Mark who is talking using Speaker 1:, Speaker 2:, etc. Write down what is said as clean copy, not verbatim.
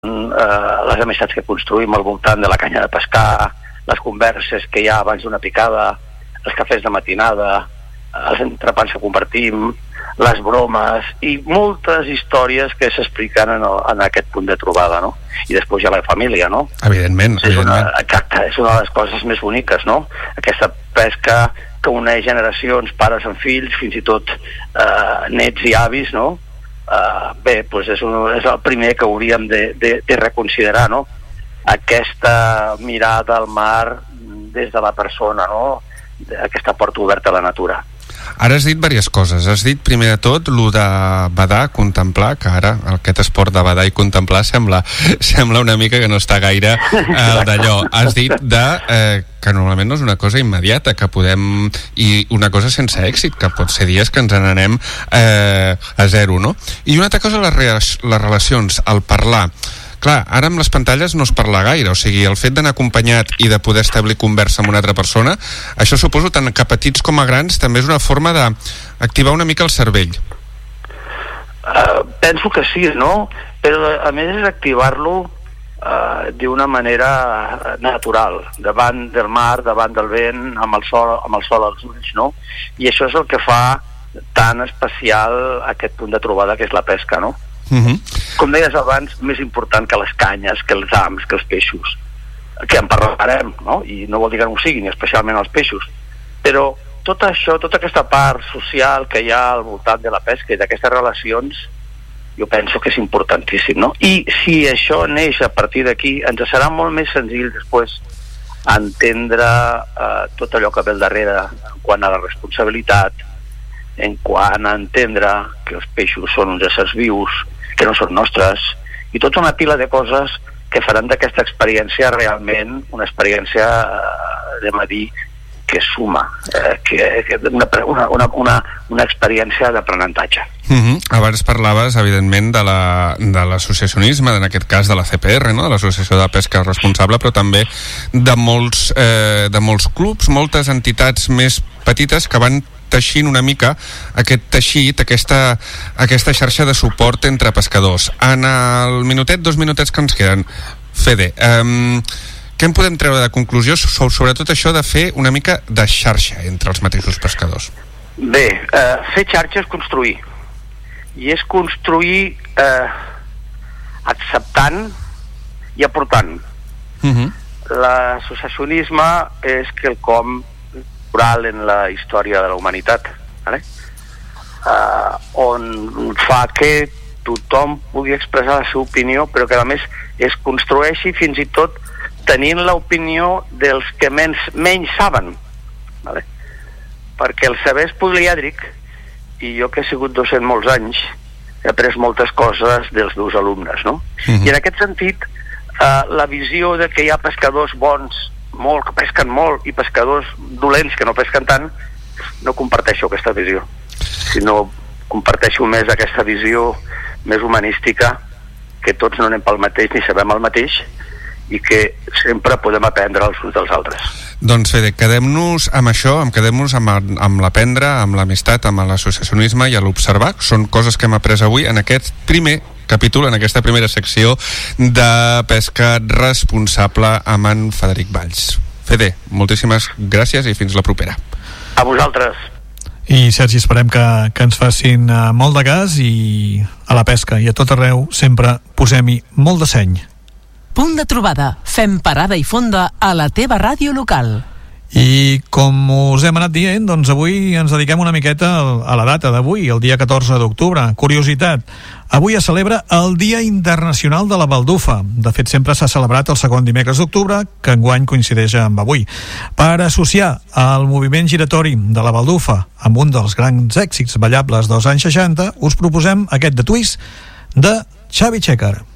Speaker 1: les amistats que construïm al voltant de la canya de pescar, les converses que hi ha abans d'una picada, els cafès de matinada, els entrepans que compartim, les bromes i moltes històries que s'expliquen en aquest punt de trobada, no? I després hi ha la família, no?
Speaker 2: Evidentment.
Speaker 1: Exacte, és una de les coses més boniques, no? Aquesta pesca que uneix generacions, pares amb fills, fins i tot nets i avis, no? Bé, doncs és el primer que hauríem de reconsiderar, no? Aquesta mirada al mar des de la persona, no? Aquesta porta oberta a la natura.
Speaker 2: Ara has dit diverses coses. Has dit, primer de tot, lo de badar, contemplar, que ara aquest esport de badar i contemplar sembla una mica que no està gaire d'allò. Has dit que normalment no és una cosa immediata, que podem... i una cosa sense èxit, que pot ser dies que ens n'anem a zero, no? I una altra cosa, les relacions, el parlar. Clar, ara amb les pantalles no es parla gaire, o sigui, el fet d'anar acompanyat i de poder establir conversa amb una altra persona, això suposo tant que petits com a grans també és una forma d'activar una mica el cervell.
Speaker 1: Penso que sí, no? Però a més és activar-lo d'una manera natural, davant del mar, davant del vent, amb el sol als ulls, no? I això és el que fa tan especial aquest punt de trobada que és la pesca, no? Com deies abans, més important que les canyes, que els hams, que els peixos, que en parlarem, no? I no vol dir que no ho siguin, especialment els peixos, però tot això, tota aquesta part social que hi ha al voltant de la pesca i d'aquestes relacions, jo penso que és importantíssim, no? I si això neix a partir d'aquí, ens serà molt més senzill després entendre tot allò que ve al darrere en quant a la responsabilitat, en quant a entendre que els peixos són uns éssers vius, que no són nostres, i tota una pila de coses que faran d'aquesta experiència realment una experiència, anem a dir, que suma, una experiència d'aprenentatge.
Speaker 2: Abans parlaves, evidentment, de l'associacionisme, en aquest cas de la CPR, no? De l'Associació de Pesca Responsable, però també de molts clubs, moltes entitats més petites que van teixint una mica aquest teixit, aquesta xarxa de suport entre pescadors. En el dos minutets que ens queden, Fede, què en podem treure de conclusió sobre tot això de fer una mica de xarxa entre els mateixos pescadors?
Speaker 1: Bé, fer xarxa és construir, i és construir acceptant i aportant. L'associacionisme és quelcom oral en la història de la humanitat, vale? On fa que tothom pugui expressar la seva opinió, però que a més es construeixi fins i tot tenint l'opinió dels que menys saben, vale? Perquè el saber és polièdric, i jo que he sigut docent molts anys he après moltes coses dels meus alumnes, no? I en aquest sentit la visió de que hi ha pescadors bons que pesquen molt i pescadors dolents que no pesquen tant, no comparteixo aquesta visió, sinó comparteixo més aquesta visió més humanística, que tots no anem pel mateix ni sabem el mateix i que sempre podem aprendre els uns dels altres.
Speaker 2: Doncs Fede, quedem-nos amb això, quedem-nos amb l'aprendre, amb l'amistat, amb l'associacionisme i a l'observar. Són coses que hem après avui en aquest primer capítol, en aquesta primera secció de Pesca Responsable amb en Frederic Valls. Fede, moltíssimes gràcies i fins la propera.
Speaker 1: A vosaltres.
Speaker 3: I Sergi, esperem que ens facin molt de cas, i a la pesca i a tot arreu sempre posem-hi molt de seny.
Speaker 4: Punt de trobada. Fem parada i fonda a la teva ràdio local.
Speaker 3: I com us hem anat dient, doncs avui ens dediquem una miqueta a la data d'avui, el dia 14 d'octubre. Curiositat, avui es celebra el Dia Internacional de la Baldufa. De fet, sempre s'ha celebrat el segon dimecres d'octubre, que enguany coincideix amb avui. Per associar el moviment giratori de la baldufa amb un dels grans èxits ballables dels anys 60, us proposem aquest de Twist de Xavi Checker.